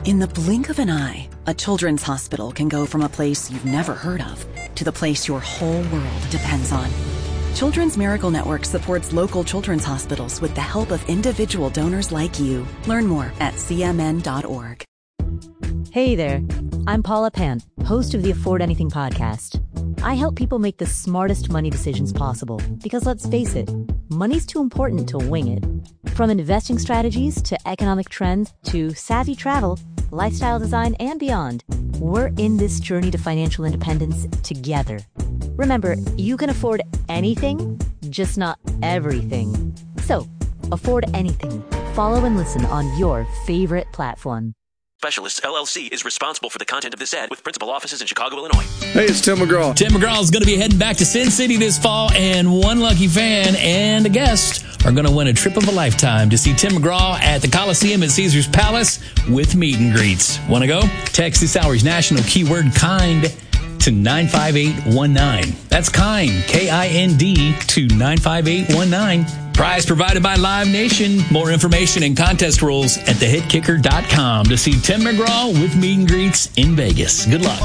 In the blink of an eye, a children's hospital can go from a place you've never heard of to the place your whole world depends on. Children's Miracle Network supports local children's hospitals with the help of individual donors like you. Learn more at cmn.org. Hey there, I'm Paula Pant, host of the Afford Anything podcast. I help people make the smartest money decisions possible because, let's face it, money's too important to wing it. From investing strategies to economic trends to savvy travel, lifestyle design, and beyond, we're in this journey to financial independence together. Remember, you can afford anything, just not everything. So, afford anything. Follow and listen on your favorite platform. Specialists LLC is responsible for the content of this ad with principal offices in Chicago, Illinois. Hey, it's Tim McGraw. Tim McGraw is going to be heading back to Sin City this fall, and one lucky fan and a guest are going to win a trip of a lifetime to see Tim McGraw at the Coliseum at Caesars Palace with meet and greets. Want to go? Text this hour's national keyword KIND to 95819. That's KIND, K-I-N-D, to 95819. Prize provided by Live Nation. More information and contest rules at thehitkicker.com to see Tim McGraw with meet and greets in Vegas. Good luck.